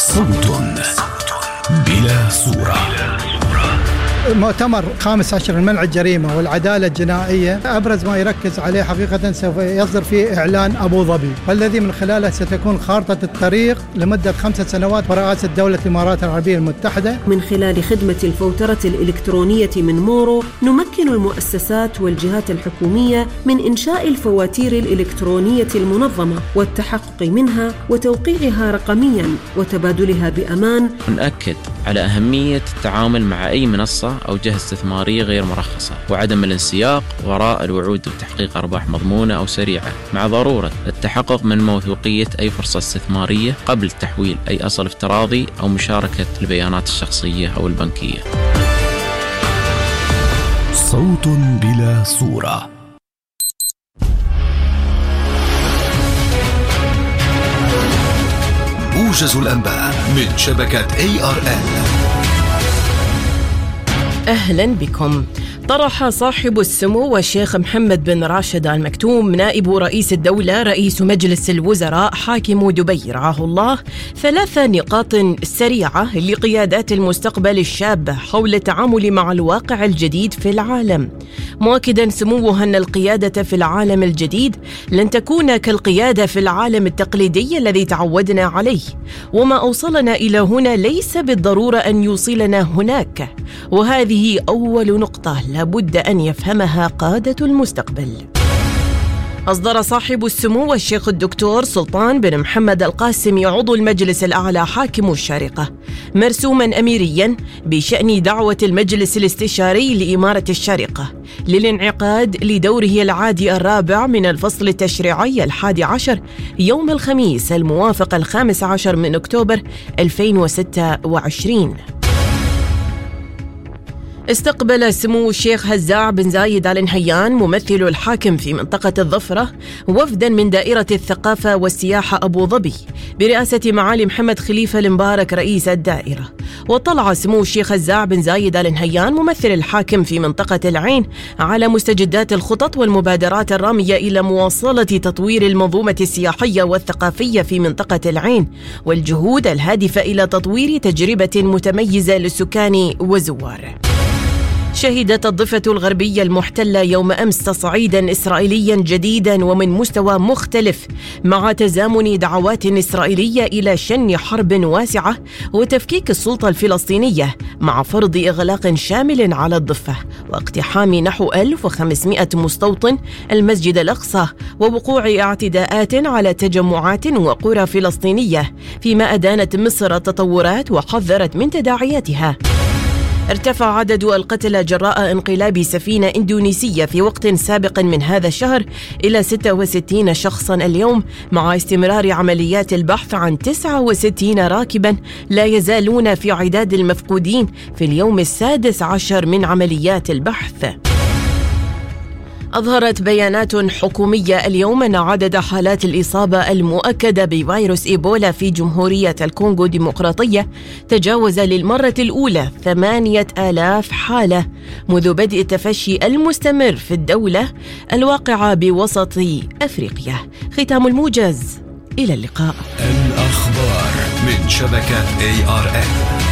صوت بلا صورة. مؤتمر 15 المنع الجريمة والعدالة الجنائية أبرز ما يركز عليه حقيقة سوف يصدر فيه إعلان أبو ظبي، والذي من خلاله ستكون خارطة الطريق لمدة 5 سنوات برئاسة دولة الإمارات العربية المتحدة. من خلال خدمة الفوترة الإلكترونية من مورو نمكن المؤسسات والجهات الحكومية من إنشاء الفواتير الإلكترونية المنظمة والتحقق منها وتوقيعها رقمياً وتبادلها بأمان. نأكد على أهمية التعامل مع أي منصة أو جهة استثمارية غير مرخصة، وعدم الانسياق وراء الوعود بتحقيق أرباح مضمونة أو سريعة، مع ضرورة التحقق من موثوقية أي فرصة استثمارية قبل تحويل أي أصل افتراضي أو مشاركة البيانات الشخصية أو البنكية. صوت بلا صورة. موجز الأنباء من شبكة ARN. أهلا بكم. طرح صاحب السمو والشيخ محمد بن راشد آل مكتوم نائب رئيس الدولة رئيس مجلس الوزراء حاكم دبي رعاه الله 3 نقاط سريعة لقيادات المستقبل الشابة حول التعامل مع الواقع الجديد في العالم، مؤكدا سموه أن القيادة في العالم الجديد لن تكون كالقيادة في العالم التقليدي الذي تعودنا عليه، وما أوصلنا إلى هنا ليس بالضرورة أن يوصلنا هناك، وهذه أول نقطة لابد أن يفهمها قادة المستقبل. أصدر صاحب السمو الشيخ الدكتور سلطان بن محمد القاسمي عضو المجلس الأعلى حاكم الشارقة مرسوما أميريا بشأن دعوة المجلس الاستشاري لإمارة الشارقة للانعقاد لدوره العادي الرابع من الفصل التشريعي 11 يوم الخميس الموافق 15 من أكتوبر 2026. استقبل سمو الشيخ هزاع بن زايد آل نهيان ممثل الحاكم في منطقة الظفرة وفدا من دائرة الثقافة والسياحة أبو ظبي برئاسة معالي محمد خليفة المبارك رئيس الدائرة. وطلع سمو الشيخ هزاع بن زايد آل نهيان ممثل الحاكم في منطقة العين على مستجدات الخطط والمبادرات الرامية إلى مواصلة تطوير المنظومة السياحية والثقافية في منطقة العين والجهود الهادفة إلى تطوير تجربة متميزة للسكان والزوار. شهدت الضفة الغربية المحتلة يوم أمس تصعيداً إسرائيلياً جديداً ومن مستوى مختلف مع تزامن دعوات إسرائيلية إلى شن حرب واسعة وتفكيك السلطة الفلسطينية مع فرض إغلاق شامل على الضفة واقتحام نحو 1500 مستوطن المسجد الأقصى ووقوع اعتداءات على تجمعات وقرى فلسطينية، فيما أدانت مصر التطورات وحذرت من تداعياتها. ارتفع عدد القتلى جراء انقلاب سفينة إندونيسية في وقت سابق من هذا الشهر إلى 66 شخصاً اليوم، مع استمرار عمليات البحث عن 69 راكباً لا يزالون في عداد المفقودين في اليوم 16 من عمليات البحث. أظهرت بيانات حكومية اليوم أن عدد حالات الإصابة المؤكدة بفيروس إيبولا في جمهورية الكونغو الديمقراطية تجاوز للمرة الأولى 8000 حالة منذ بدء التفشي المستمر في الدولة الواقعة بوسط أفريقيا. ختام الموجز، إلى اللقاء. الأخبار من شبكة ARN.